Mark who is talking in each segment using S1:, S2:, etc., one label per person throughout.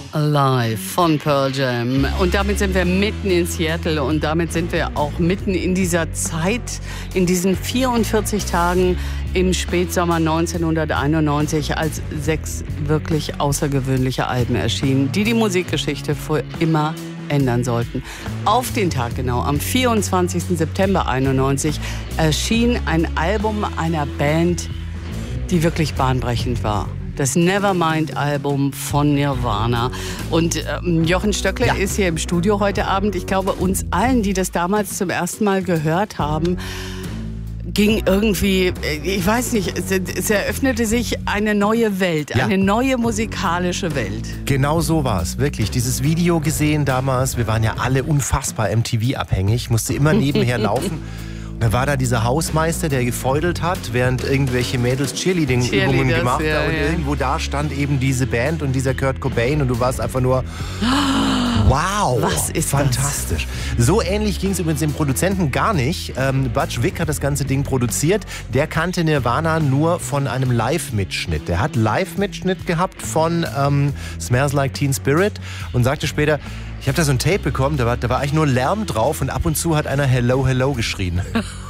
S1: Alive von Pearl Jam. Und damit sind wir mitten in Seattle und damit sind wir auch mitten in dieser Zeit, in diesen 44 Tagen im Spätsommer 1991, als 6 wirklich außergewöhnliche Alben erschienen, die Musikgeschichte für immer ändern sollten. Auf den Tag genau, am 24. September 91, erschien ein Album einer Band, die wirklich bahnbrechend war. Das Nevermind-Album von Nirvana. Und Jochen Stöckler ist hier im Studio heute Abend. Ich glaube, uns allen, die das damals zum ersten Mal gehört haben, ging irgendwie, ich weiß nicht, es eröffnete sich eine neue Welt, eine neue musikalische Welt.
S2: Genau so war es, wirklich. Dieses Video gesehen damals, wir waren ja alle unfassbar MTV-abhängig, musste immer nebenher laufen. Da war da dieser Hausmeister, der gefeudelt hat, während irgendwelche Mädels Cheerleading-Übungen gemacht haben. Und irgendwo da stand eben diese Band und dieser Kurt Cobain und du warst einfach nur, wow,
S1: was ist
S2: fantastisch. Das? So ähnlich ging es übrigens dem Produzenten gar nicht. Butch Vig hat das ganze Ding produziert. Der kannte Nirvana nur von einem Live-Mitschnitt. Der hat Live-Mitschnitt gehabt von Smells Like Teen Spirit und sagte später, ich habe da so ein Tape bekommen, da war eigentlich nur Lärm drauf und ab und zu hat einer Hello, Hello geschrien.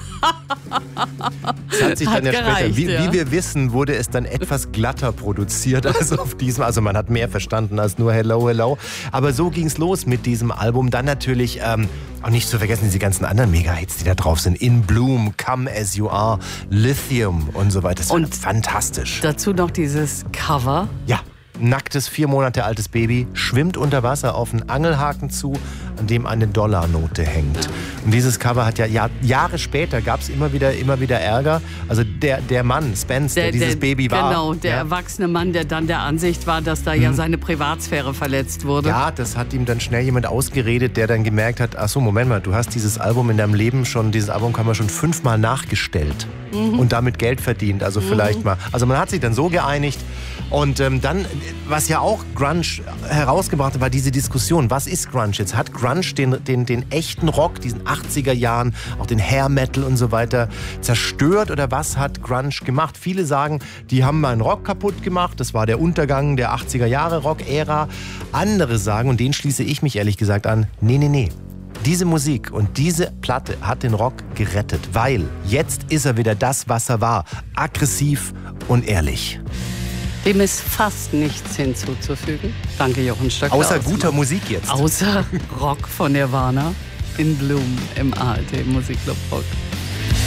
S2: Das hat sich dann später, wie wir wissen, wurde es dann etwas glatter produziert als auf diesem. Also man hat mehr verstanden als nur Hello, Hello. Aber so ging es los mit diesem Album. Dann natürlich, auch nicht zu vergessen, diese ganzen anderen Mega-Hits, die da drauf sind. In Bloom, Come As You Are, Lithium und so weiter. Das war fantastisch.
S1: Dazu noch dieses Cover.
S2: Ja. Nacktes, 4 Monate altes Baby schwimmt unter Wasser auf einen Angelhaken zu, an dem eine Dollarnote hängt. Und dieses Cover hat Jahre später gab es immer wieder Ärger. Also der Mann, Spence, der dieses Baby war.
S1: Genau, der erwachsene Mann, der dann der Ansicht war, dass da ja seine Privatsphäre verletzt wurde.
S2: Ja, das hat ihm dann schnell jemand ausgeredet, der dann gemerkt hat, ach so, Moment mal, du hast dieses Album in deinem Leben schon, dieses Album kann man schon 5-mal nachgestellt und damit Geld verdient. Also vielleicht mal. Also man hat sich dann so geeinigt. Und dann, was ja auch Grunge herausgebracht hat, war diese Diskussion. Was ist Grunge jetzt? Hat Grunge den echten Rock, diesen 80er Jahren, auch den Hair Metal und so weiter, zerstört? Oder was hat Grunge gemacht? Viele sagen, die haben meinen Rock kaputt gemacht. Das war der Untergang der 80er Jahre Rock-Ära. Andere sagen, und denen schließe ich mich ehrlich gesagt an, nee. Diese Musik und diese Platte hat den Rock gerettet, weil jetzt ist er wieder das, was er war. Aggressiv und ehrlich.
S1: Dem ist fast nichts hinzuzufügen. Danke, Jochen Stöckler.
S2: Außer guter Musik jetzt.
S1: Außer Rock von Nirvana in Bloom im ARD Musikclub Rock.